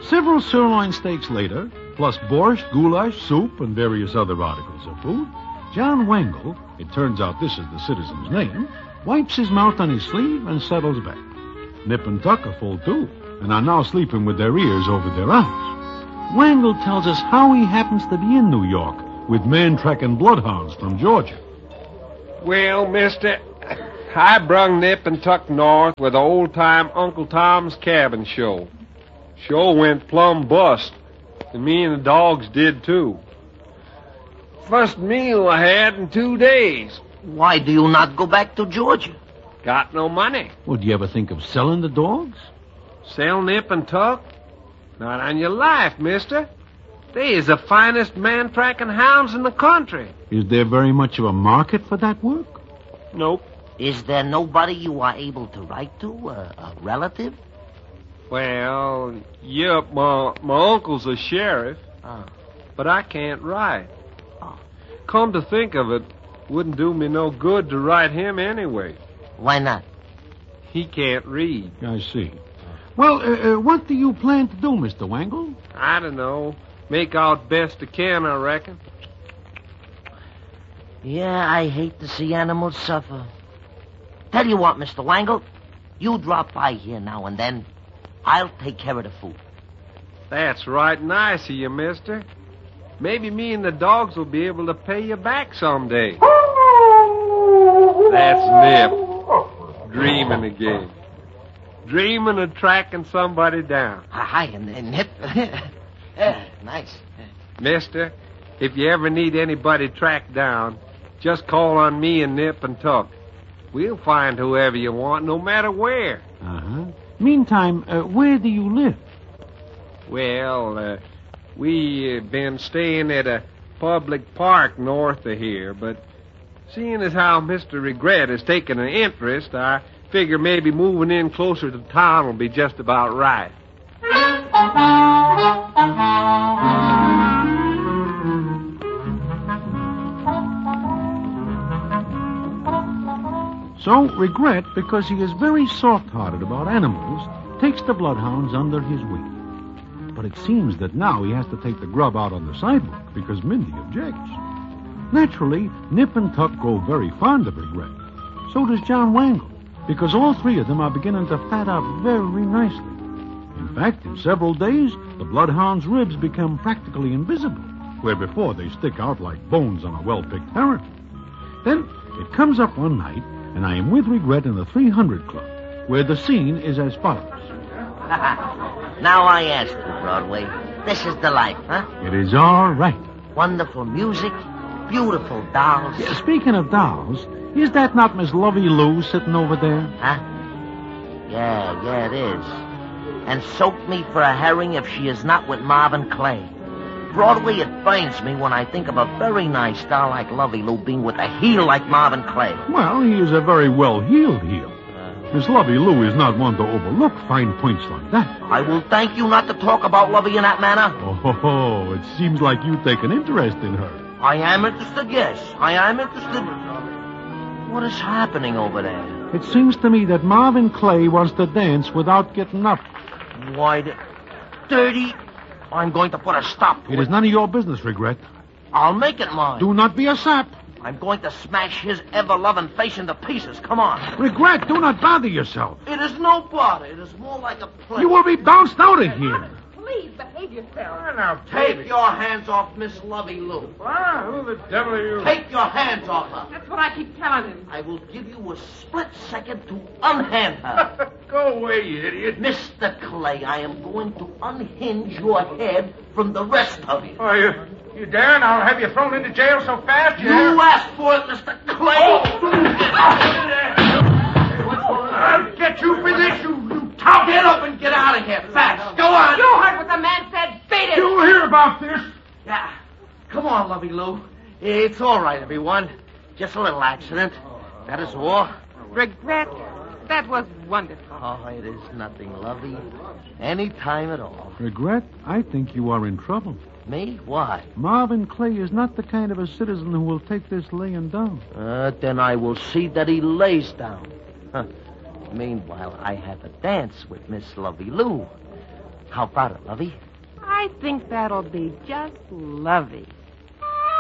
Several sirloin steaks later, plus borscht, goulash, soup, and various other articles of food, John Wangle, it turns out this is the citizen's name, wipes his mouth on his sleeve and settles back. Nip and Tuck are full, too, and are now sleeping with their ears over their eyes. Wangle tells us how he happens to be in New York with man-track and bloodhounds from Georgia. Well, mister, I brung Nip and Tuck north with the old-time Uncle Tom's Cabin show. Show went plumb bust, and me and the dogs did, too. First meal I had in 2 days. Why do you not go back to Georgia? Got no money. Well, do you ever think of selling the dogs? Sell Nip and Tuck? Not on your life, mister. They is the finest man-tracking hounds in the country. Is there very much of a market for that work? Nope. Is there nobody you are able to write to? A relative? Well, yep, my uncle's a sheriff. Oh. But I can't write. Oh. Come to think of it, wouldn't do me no good to write him anyway. Why not? He can't read. I see. Well, what do you plan to do, Mr. Wangle? I don't know. Make out best I can, I reckon. Yeah, I hate to see animals suffer. Tell you what, Mr. Wangle, you drop by here now and then. I'll take care of the food. That's right nice of you, mister. Maybe me and the dogs will be able to pay you back someday. That's Nip. Dreaming again. Dreaming of tracking somebody down. Hi, and Nip. Nice. Mister, if you ever need anybody tracked down, just call on me and Nip and Tuck. We'll find whoever you want, no matter where. Uh-huh. Meantime, where do you live? Well, we been staying at a public park north of here, but seeing as how Mr. Regret has taken an interest, I figure maybe moving in closer to town will be just about right. So, Regret, because he is very soft-hearted about animals, takes the bloodhounds under his wing. But it seems that now he has to take the grub out on the sidewalk because Mindy objects. Naturally, Nip and Tuck grow very fond of Regret. So does John Wangle, because all three of them are beginning to fat up very nicely. In fact, in several days, the bloodhound's ribs become practically invisible, where before they stick out like bones on a well-picked heron. Then it comes up one night, and I am with Regret in the 300 Club, where the scene is as follows. Now I ask you, Broadway, this is the life, huh? It is all right. Wonderful music, beautiful dolls. Yeah, speaking of dolls, is that not Miss Lovey Lou sitting over there? Huh? Yeah, it is. And soak me for a herring if she is not with Marvin Clay. Broadway, it burns me when I think of a very nice doll like Lovey Lou being with a heel like Marvin Clay. Well, he is a very well-heeled heel. Miss Lovey Lou is not one to overlook fine points like that. I will thank you not to talk about Lovey in that manner. Oh, it seems like you take an interest in her. I am interested, yes. I am interested. What is happening over there? It seems to me that Marvin Clay wants to dance without getting up. Why, dirty. I'm going to put a stop to it. It is none of your business, Regret. I'll make it mine. Do not be a sap. I'm going to smash his ever-loving face into pieces. Come on. Regret, do not bother yourself. It is no bother. It is more like a play. You will be bounced out of here. Please behave yourself. Now, Take your hands off Miss Lovey Lou. Who the devil are you? Take your hands off her. That's what I keep telling him. I will give you a split second to unhand her. Go away, you idiot. Mr. Clay, I am going to unhinge your head from the rest of you. Are you dare? And I'll have you thrown into jail so fast You asked for it, Mr. Clay. I'll get you for this, you top. Get up and get out of here, fast. Go on. You heard what the man said. Beat it. You'll hear about this. Yeah. Come on, Lovey Lou. It's all right, everyone. Just a little accident. That is all. Regret. That was wonderful. Oh, it is nothing, Lovey. Any time at all. Regret, I think you are in trouble. Me? Why? Marvin Clay is not the kind of a citizen who will take this laying down. Then I will see that he lays down. Huh. Meanwhile, I have a dance with Miss Lovey Lou. How about it, Lovey? I think that'll be just lovely.